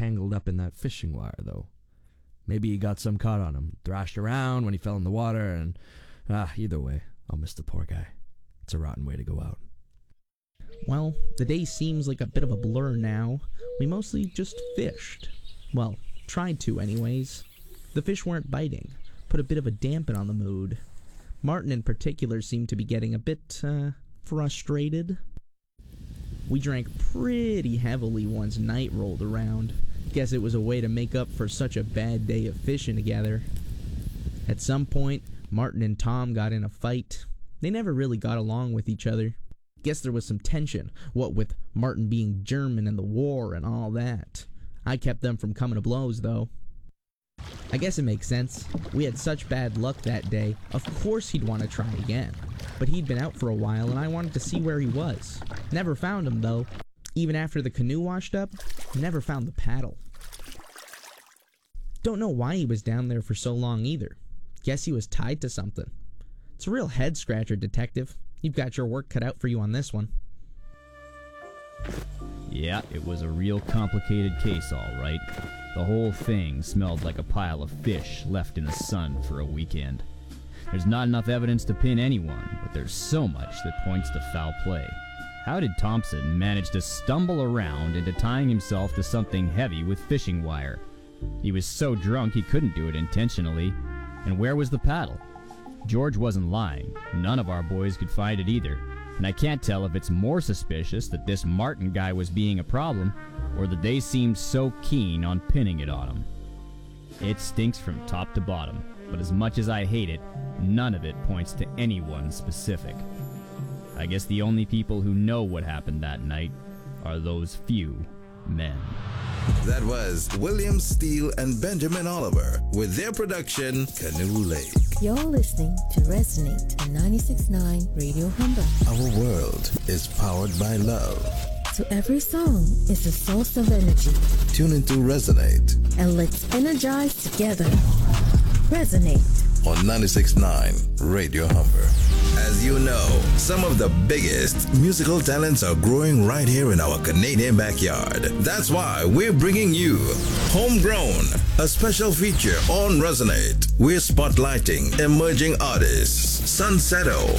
tangled up in that fishing wire, though. Maybe he got some caught on him, thrashed around when he fell in the water, and either way, I'll miss the poor guy. It's a rotten way to go out. Well, the day seems like a bit of a blur now. We mostly just fished. Well, tried to anyways. The fish weren't biting, put a bit of a dampen on the mood. Martin in particular seemed to be getting a bit, frustrated. We drank pretty heavily once night rolled around. Guess it was a way to make up for such a bad day of fishing together. At some point, Martin and Tom got in a fight. They never really got along with each other. Guess there was some tension, what with Martin being German and the war and all that. I kept them from coming to blows, though. I guess it makes sense. We had such bad luck that day, of course he'd want to try again. But he'd been out for a while and I wanted to see where he was. Never found him, though. Even after the canoe washed up, never found the paddle. Don't know why he was down there for so long either. Guess he was tied to something. It's a real head-scratcher, Detective. You've got your work cut out for you on this one. Yeah, it was a real complicated case, all right. The whole thing smelled like a pile of fish left in the sun for a weekend. There's not enough evidence to pin anyone, but there's so much that points to foul play. How did Thompson manage to stumble around into tying himself to something heavy with fishing wire? He was so drunk he couldn't do it intentionally. And where was the paddle? George wasn't lying. None of our boys could find it either. And I can't tell if it's more suspicious that this Martin guy was being a problem, or that they seemed so keen on pinning it on him. It stinks from top to bottom, but as much as I hate it, none of it points to anyone specific. I guess the only people who know what happened that night are those few men. That was William Steele and Benjamin Oliver with their production, Canoe Lake. You're listening to Resonate on 96.9 Radio Humber. Our world is powered by love. So every song is a source of energy. Tune into Resonate And let's energize together. Resonate on 96.9 Radio Humber. As you know, some of the biggest musical talents are growing right here in our Canadian backyard. That's why we're bringing you Homegrown, a special feature on Resonate. We're spotlighting emerging artists Sunsetto,